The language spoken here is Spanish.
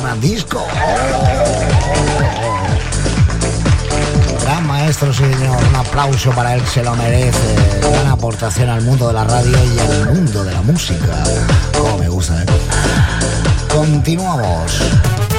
Disco. Gran maestro, sí, señor. Un aplauso para él, se lo merece. Gran aportación al mundo de la radio y al mundo de la música. Como me gusta, ¿eh? Continuamos.